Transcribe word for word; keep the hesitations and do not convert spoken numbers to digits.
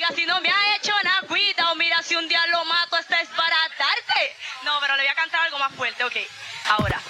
Diga si no me ha hecho nada, cuidado, mira si un día lo mato, esta es para darte. No, pero le voy a cantar algo más fuerte, ok. Ahora.